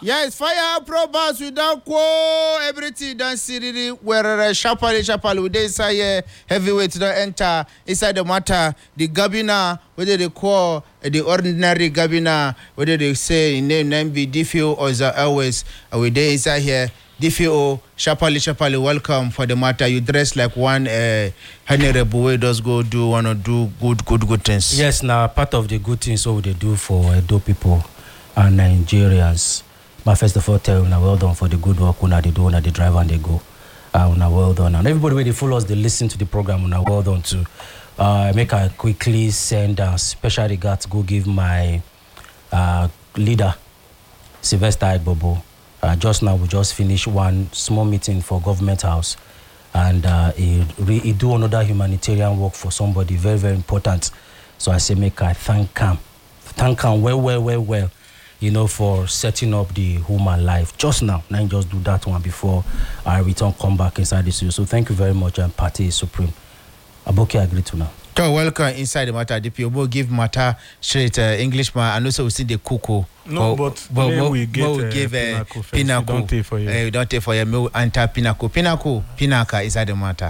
Yes, fire probers without quo. Everything done see where sharply with this heavyweight don't enter inside the matter. The Gabina, whether they call the ordinary Gabina, whether they say name be DFO or the always we there inside here. DFO, sharply, welcome for the matter. You dress like one honorable way does go do wanna do good things. Yes, now part of the good things what they do for Edo people and Nigerians. But first of all, tell you, well done for the good work when they do, when they drive and they go. Well done. And everybody when they follow us, they listen to the program, well done too. Make I quickly send special regards, go give my leader, Sylvester Igbobo. Just now, we just finished one small meeting for Government House. And he do another humanitarian work for somebody, very, very important. So I say, make I thank him. Thank him well. You know, for setting up the human life just now. Now just do that one before I return, come back inside the studio. So thank you very much, and Party is supreme. Aboki agree to now. So welcome inside the matter. DP we'll give matter straight Englishman, and also we see the cuckoo. No, but we give Pinnacle. Don't take for you. Don't take for you. Me enter Pinnacle. Pinnacle inside the matter.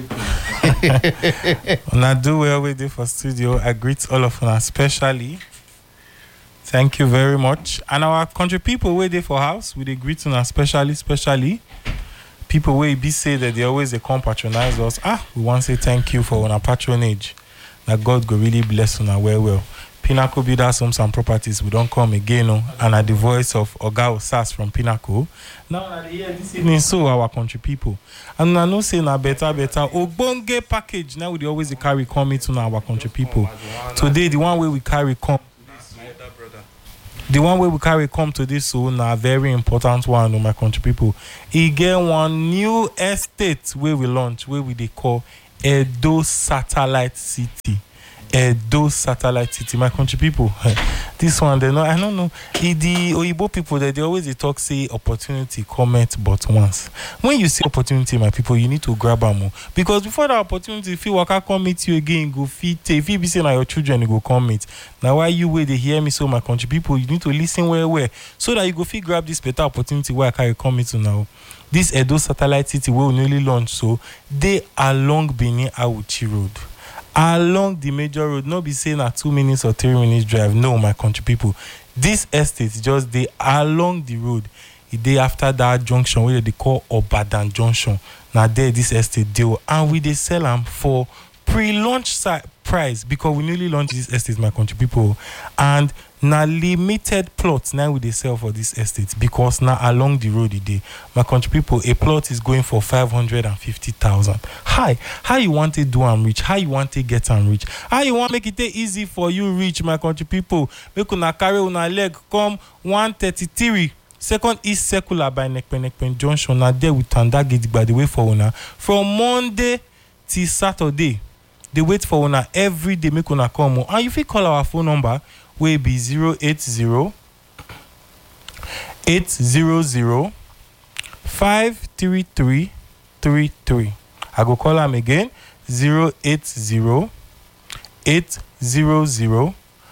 And I do well with it for studio. I greet all of us especially. Thank you very much. And our country people waiting for house with a greeting, especially people will be say that they always they come patronize us. We want to say thank you for our patronage. That God go really bless on our well. Pinnacle Builders Homes and Properties, we don't come again, and at the voice of Oga Osas from Pinnacle. Now at the end this evening, so our country people. And I know say na better. Ogbonge package. Now we always carry coming to our country people. Today the one way we carry come. The one way we carry come to this soon, a very important one, my country people. He get one new estate where we launch, where we they call Edo Satellite City. Edo Satellite City, my country people. This one, they know, I don't know. The Oyibo people, they always they talk, say opportunity, comment, but once. When you see opportunity, my people, you need to grab them. Because before the opportunity, if you work out, come meet you again, go feed. If you be saying your children, you go come meet. Now, why you wait, they hear me, so my country people, you need to listen where, so that you go fit grab this better opportunity where I can come meet to now. This Edo Satellite City will newly launch, so they along Benin Awuchi Road. Along the major road, not be saying a 2 minutes or 3 minutes drive. No, my country people. This estate just they along the road. They after that junction where they call Obadan Junction. Now there this estate deal, and we they sell them for pre-launch price because we newly launched this estate, my country people, and now limited plots now we they sell for this estate because now along the road today, my country people, a plot is going for 550,000. Hi, how you want to do and reach? How you want to get and reach? How you want make it easy for you reach, my country people? Make una carry una leg come 133. Second East Circular by Nekpen Junction. Now there we turn that gate by the way for una from Monday till Saturday. They wait for una every day. Make una come and you fit call our phone number will be 080 800 53333. I go call them again 080 800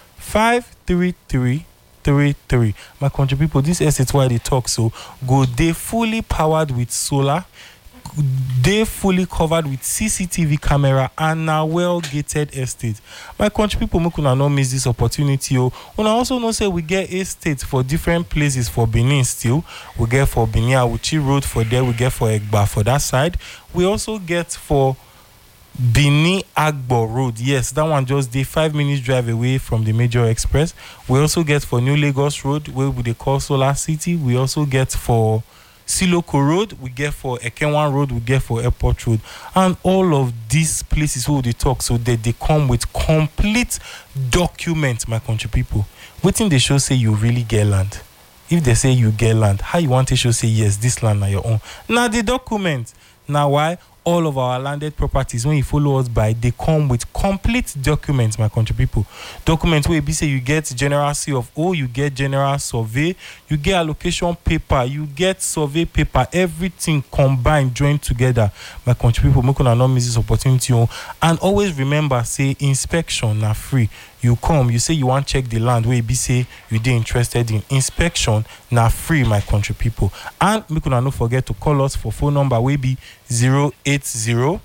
53333. My country people, this estate why they talk so go they fully powered with solar. They fully covered with CCTV camera and a well-gated estate. My country people, make una not miss this opportunity. Una also know say we get estates for different places for Benin still. We get for Benin Awuchi Road for there. We get for Egba for that side. We also get for Benin Agbo Road. Yes, that one just 5 minutes drive away from the major express. We also get for New Lagos Road where we they call Solar City. We also get for Siloko Road, we get for Ekenwan Road, we get for Airport Road, and all of these places who they talk so that they come with complete documents, my country people. Waiting they show say you really get land. If they say you get land, how you want to show say yes, this land are your own. Now the document. Now why? All of our landed properties, when you follow us by, they come with complete documents, my country people. Documents where you say you get general C of O, you get general survey, you get allocation paper, you get survey paper, everything combined, joined together, my country people. Make una not miss this opportunity. And always remember, say inspection are free. You come, you say you want check the land where you be say you dey interested in. Inspection na free, my country people. And make una no forget to call us for phone number wey be 080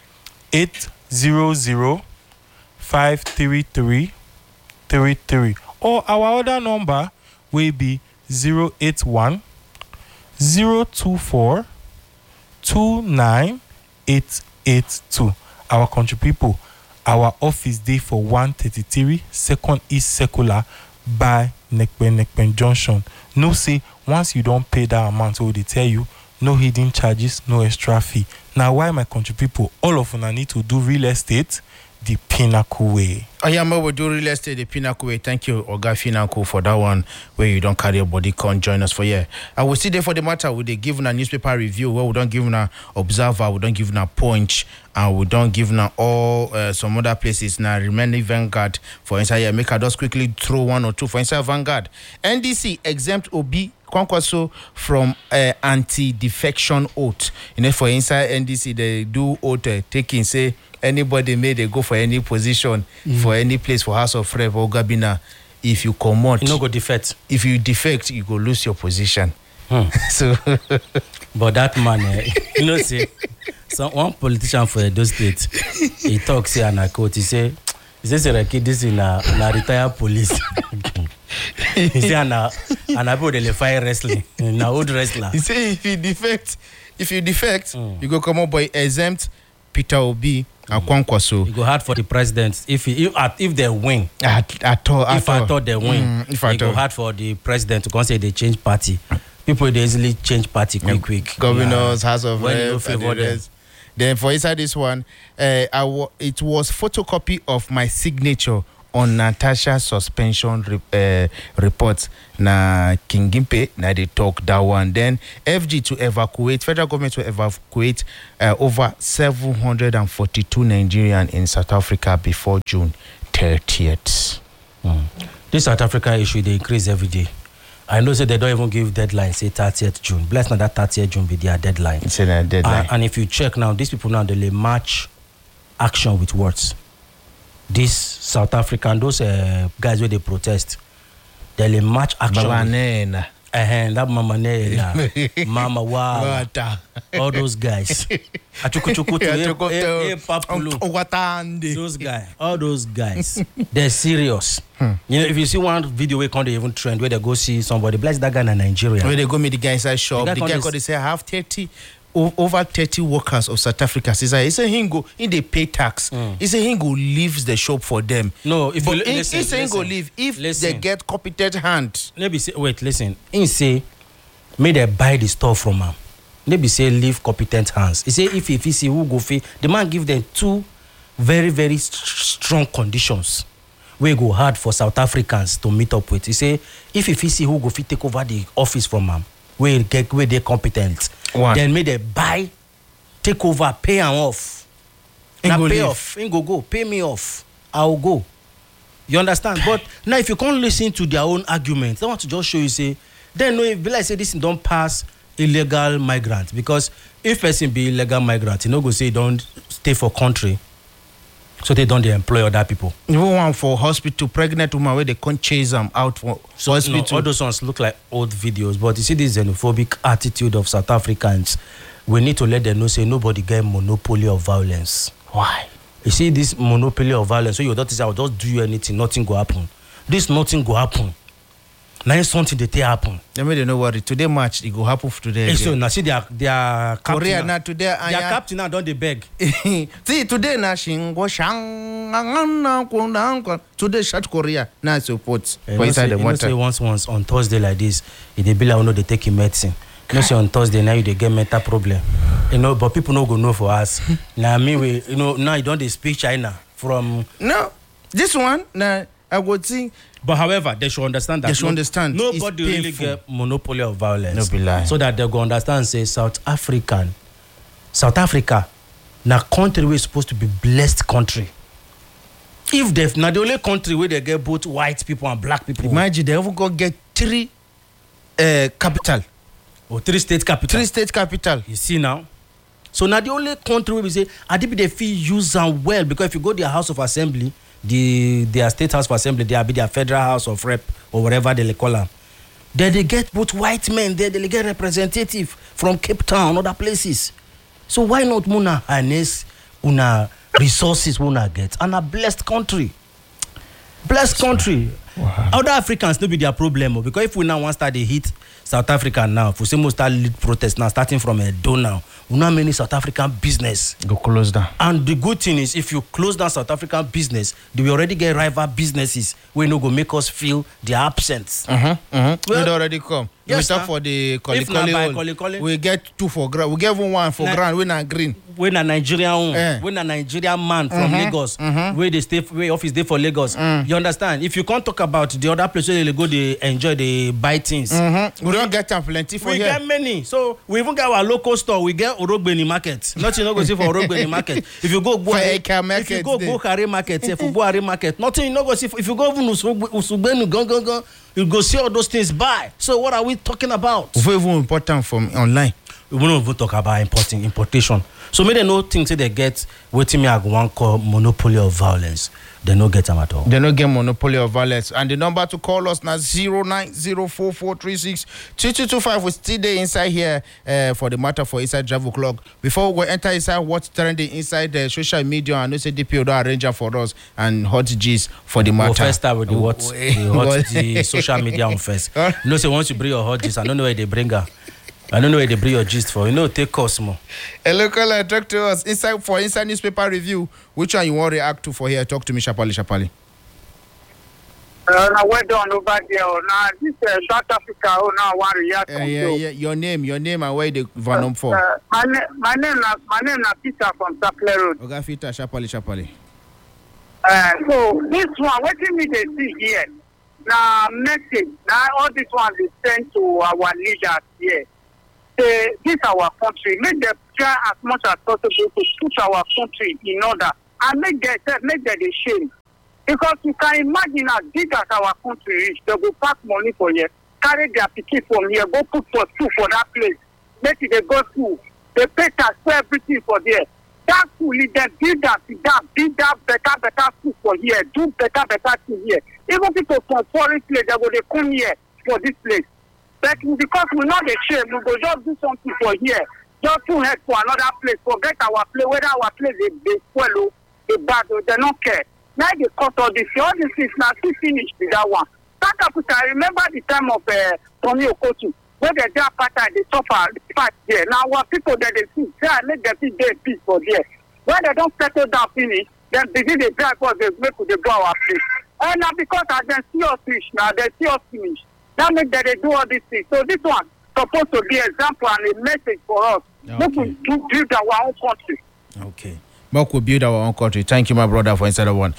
800 53333 or our other number wey be 081 024 29882. Our country people, our office dey for 133 Second East Circular by Nekpen Junction. No say once you don't pay that amount, they tell you no hidden charges, no extra fee. Now why, my country people, all of una need to do real estate the pinnacle way. Oyama will do real estate the pinnacle way. Thank you, Oga Finaco, for that one where you don't carry your body. Come join us for here. I will see there for the matter. We they give a newspaper review where we don't give a Observer, we don't give a Punch, and we don't give all some other places. Now remaining Vanguard for inside here. Make I just quickly throw one or two for inside Vanguard. NDC exempt Obi Kwankwaso from anti-defection oath. You know, for inside NDC they do oath taking say. Anybody may they go for any position for any place for House of Rep or Gabina. If you come out, you no go defect. If you defect, you go lose your position. So, but that man, you know, say, one politician for Edo State, he talks here and I quote. He say, this is a retired police. He say, and I put the fire wrestling, an old wrestler. He say, if you defect, you go come up by exempt Peter Obi. And Kwankwaso. It go hard for the president if they win. At all. If I thought they win, it go hard for the president to say they change party. People they easily change party quick. Governors, House of Rep, then for inside this one, it was photocopy of my signature on Natasha suspension report. Na King Gimpe, na they talk that one. Then FG to evacuate, federal government to evacuate over 742 Nigerians in South Africa before June 30th. This South Africa issue, they increase every day. I know they don't even give deadline, say 30th June. Bless not that 30th June be their deadline. It's a deadline. And if you check now, these people now, they match action with words. This South African, those guys where they protest, they match action. That Mama Nena, Mama Wow, all those guys. Those guys, all those guys, they're serious. You know, if you see one video where they even trend where they go see somebody, bless that guy in Nigeria. Where they go meet the guy inside shop, the guy they say I have 30. Over 30 workers of South Africa. He said he go in they pay tax. He said he go leaves the shop for them. No, if but you listen, he say he go leave if they get competent hand. Maybe say wait, listen. He say may they buy the store from him. Maybe say leave competent hands. He say if he see who go fee, the man give them two very very strong conditions. We go hard for South Africans to meet up with. He say if he see who go fee take over the office from him. Where they competent. Then may they buy, take over, pay and off. Now pay off. Ain't go. Pay me off. I'll go. You understand? But now if you can't listen to their own arguments, they want to just show you say, then no, if like say this don't pass illegal migrants. Because if person be illegal migrant, you know go say you don't stay for country. So they don't employ other people. Even one for hospital, pregnant woman where they can't chase them out for hospital. No, all those ones look like old videos, but you see this xenophobic attitude of South Africans. We need to let them know say nobody get monopoly of violence. Why? You see this monopoly of violence. So your daughter say, I'll just do you anything, nothing go happen. This nothing go happen. Now something that happen. They may don't worry. Today match it go happen for today. So now see their Korea now today. Their captain now don't they beg. See today now shingo shang today shot Korea now support. Inside the water. Once on Thursday like this, if they be like no they take medicine. No say on Thursday now they get mental problem. You know, but people no go know for us. Now me we now you don't they speak China from. No, this one now I would think. But however, they should understand that. They should understand. Nobody really get monopoly of violence. No be lie. So that they go understand. Say South Africa, na country we supposed to be blessed country. If they now the only country where they get both white people and black people. Imagine they even go get 3 capital. Or 3 state capital. 3 state capital. You see now. So now the only country where we say, I think they feel use them well because if you go to their House of Assembly. their state house of assembly, their federal house of rep or whatever they call them. Then they get both white men there, they get representative from Cape Town, other places. So why not Muna harness una resources Muna get? And a blessed country. Blessed country. Wow. Other Africans no be their problem, because if we now want to start the hit South Africa now, if we say we start lead protest now, starting from Edo now, we now many South African business go close down. And the good thing is, if you close down South African business, we already get rival businesses where no go make us feel their absence. Well, it already come. Yes, we start for the Kolikoli. We get 2 for ground. We get even 1 for ground. We not green. When a Nigerian when a Nigerian man from Lagos, where they stay, where office day for Lagos. You understand? If you can't talk about the other places where they go, they enjoy, they buy things. We don't get them plenty for here. We get many. So we even get our local store. We get Orogbeni market. Nothing you no go see for Orogbeni market. If you go if you go Bukhari market, if you go Bukhari market, nothing you no go see. If you go even Usugbenu, go, you go see all those things buy. So what are we talking about? We even import them from online. We won't even talk about importation. So maybe they no think they get waiting me I want call monopoly of violence. They no get them at all. They no get monopoly of violence. And the number to call us now 09044362225. We still there inside here for the matter for inside Drive O'Clock. Before we enter inside what's trending inside the social media, and no say DPO don't arrange for us and hot G's for the matter. We'll first start with the social media on first. You know, say once you bring your hot G's, I don't know where they bring her. I don't know where they bring your gist for. You know, take Cosmo. A local talk to us inside newspaper review. Which one you want to react to for here? Talk to me, Shapali. Now well done over there. Now this South Africa. Now want to react. Yeah. Your name, and where they van for? My name is Peter from Saple Road. Okay, Peter, Shapali. So this one, what do they see here? Now message. Now all this one is sent to our leaders here. This is our country. Make them try as much as possible to put our country in order and make them ashamed. Because you can imagine as big as our country is, they will pack money for you, carry their pikin from here, go put for school for that place. Make it they go school. They pay tax for everything for there. That school, they build that better school for here, do better thing here. Even people from foreign place, they will come here for this place. But because we're not ashamed, we go just do something for here. Just to head for another place, forget our place, whether our place is swallow, is bad, or they don't care. Now they cut all this is now still finished with that one. South Africa, I remember the time of Tommy Okotu, where they do apartheid, they suffer fight there. Now what people that they see, they make them see their peace for there. When they don't settle down finish, then begin the drive for they make they go our place. And now because I then see us fish now, they see us finish. That makes that they do all these things. So this one supposed to be an example and a message for us. Okay. We build our own country. Okay. But we build our own country. Thank you, my brother, for inside of one.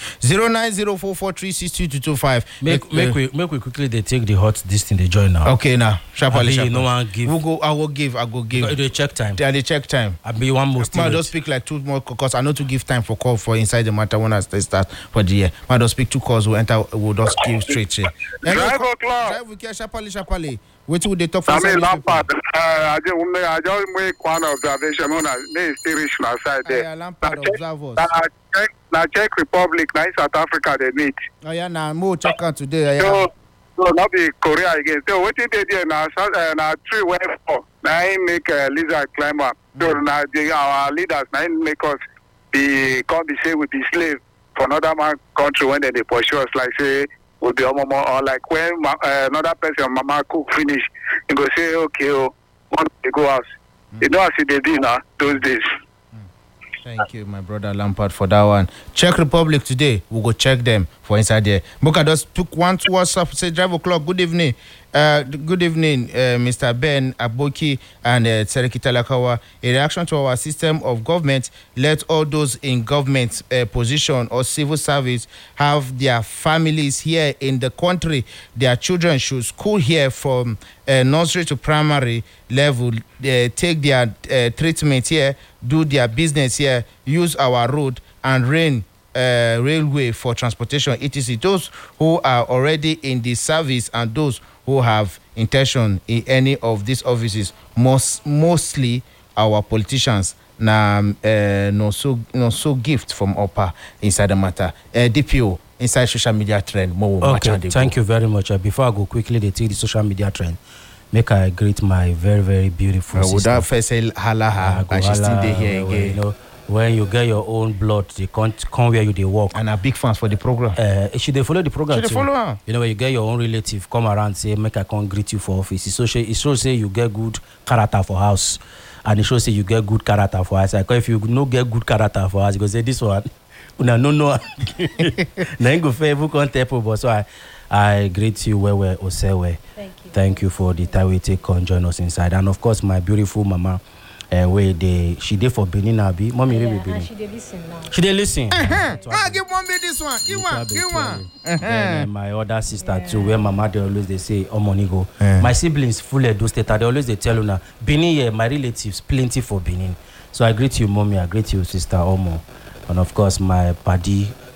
09044362225. Make we quickly they take the hot this thing they join now. Okay, now. Sharply. No one give. I will give. The check time. Yeah, the check time. I be one more. I just speak like 2 more because I know to give time for call for inside the matter when I start for the year. I just speak 2 calls. We enter. We'll just give straight. Drive O'Clock. Drive with Sharply. Wait till they talk for some Lampard. I just make one observation on the station outside there. Lampard observers. Now Czech Republic, now South Africa they meet. Oh yeah, now more check out today. So not be Korea again. So what they did now 3 way 4. Now make lizard climber. So now our leaders now make us can't be say we be slave for another country when they pursue us like say will be or like when another person mama cook finish you go say okay want to go house. You know as they do now those days. Thank you, my brother Lampard, for that one. Czech Republic today, we'll go check them for inside there. Boka just took one to WhatsApp, say Drive O'Clock. Good evening. Good evening, Mr. Ben Aboki and Seriki Talakawa. In reaction to our system of government, let all those in government position or civil service have their families here in the country. Their children should school here from nursery to primary level. Take their treatment here, do their business here, use our road and railway for transportation, etc. Those who are already in the service and those who have intention in any of these offices, mostly our politicians na no so gift from upper inside the matter. DPO inside social media trend more. Okay, thank you very much. Before I go quickly, they take the social media trend. Make I greet my very, very beautiful sister. Without first say halaha, and she's still there here again. You know, when you get your own blood, they come where you they work. And are big fans for the program. Should they follow the program? Should they follow her? You know, when you get your own relative come around, say, make I come greet you for office. It shows say you get good character for house. And it shows say you get good character for us. Like if you no get good character for us, you go say this one. No. Now you go fair can't tell, but so I greet you where Osewe. Thank you. Thank you for the time we take on join us inside. And of course my beautiful mama. She did for Benin Abi. Mommy really Benin. She did listen now. She did listen. Give mommy this one. Give one. Then my other sister too, where mama they always they say, "Oh money go." My siblings full Edo State. They always they tell you now, Benin here, my relatives plenty for Benin. So I greet you, mommy. I greet you, sister Omo, and of course my paddy